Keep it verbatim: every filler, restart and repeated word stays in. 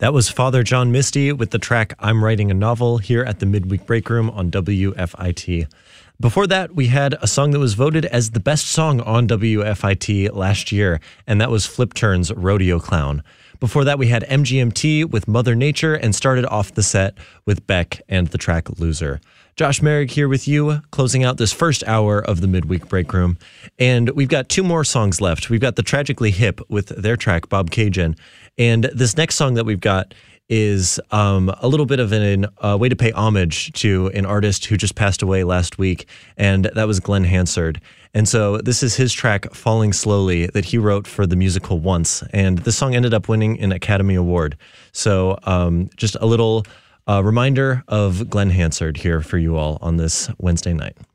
That was Father John Misty with the track I'm Writing a Novel here at the Midweek Break Room on W F I T. Before that, we had a song that was voted as the best song on W F I T last year, and that was Flip Turn's Rodeo Clown. Before that, we had M G M T with Mother Nature and started off the set with Beck and the track Loser. Josh Merrick here with you, closing out this first hour of the Midweek Break Room. And we've got two more songs left. We've got the Tragically Hip with their track Bob Cajun. And this next song that we've got is um, a little bit of an, a way to pay homage to an artist who just passed away last week, and that was Glenn Hansard. And so this is his track, Falling Slowly, that he wrote for the musical Once. And this song ended up winning an Academy Award. So um, just a little uh, reminder of Glenn Hansard here for you all on this Wednesday night.